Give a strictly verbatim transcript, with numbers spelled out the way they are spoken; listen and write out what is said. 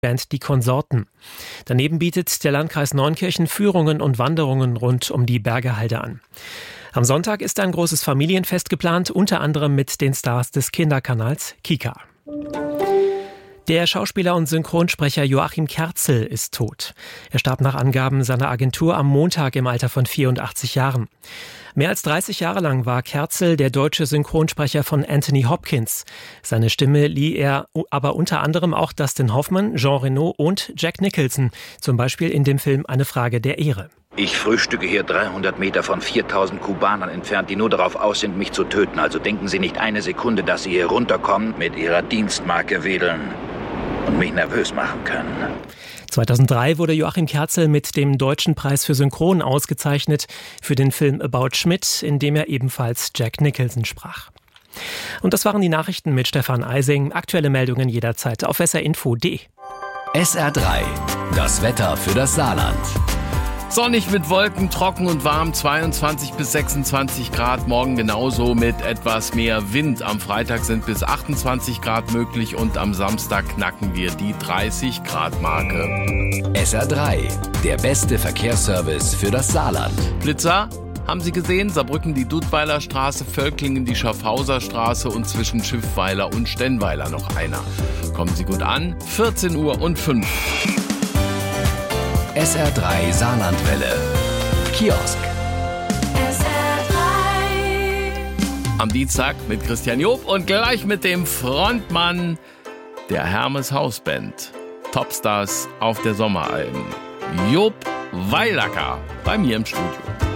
Band Die Konsorten. Daneben bietet der Landkreis Neunkirchen Führungen und Wanderungen rund um die Bergehalde an. Am Sonntag ist ein großes Familienfest geplant, unter anderem mit den Stars des Kinderkanals Kika. Der Schauspieler und Synchronsprecher Joachim Kerzel ist tot. Er starb nach Angaben seiner Agentur am Montag im Alter von vierundachtzig Jahren. Mehr als dreißig Jahre lang war Kerzel der deutsche Synchronsprecher von Anthony Hopkins. Seine Stimme lieh er aber unter anderem auch Dustin Hoffman, Jean Reno und Jack Nicholson, zum Beispiel in dem Film Eine Frage der Ehre. Ich frühstücke hier dreihundert Meter von viertausend Kubanern entfernt, die nur darauf aus sind, mich zu töten. Also denken Sie nicht eine Sekunde, dass Sie hier runterkommen, mit Ihrer Dienstmarke wedeln und mich nervös machen können. zweitausenddrei wurde Joachim Kerzel mit dem Deutschen Preis für Synchron ausgezeichnet für den Film About Schmidt, in dem er ebenfalls Jack Nicholson sprach. Und das waren die Nachrichten mit Stefan Eising. Aktuelle Meldungen jederzeit auf s r info punkt d e. S R drei, das Wetter für das Saarland. Sonnig mit Wolken, trocken und warm, zweiundzwanzig bis sechsundzwanzig Grad. Morgen genauso mit etwas mehr Wind. Am Freitag sind bis achtundzwanzig Grad möglich und am Samstag knacken wir die dreißig Grad Marke. S R drei, der beste Verkehrsservice für das Saarland. Blitzer, haben Sie gesehen? Saarbrücken die Dudweiler Straße, Völklingen die Schaffhauser Straße und zwischen Schiffweiler und Stennweiler noch einer. Kommen Sie gut an, vierzehn Uhr und fünf. S R drei Saarlandwelle. Kiosk. S R drei. Am Dienstag mit Christian Job und gleich mit dem Frontmann der Hermes Hausband. Topstars auf der Sommeralben. Job Weilacker bei mir im Studio.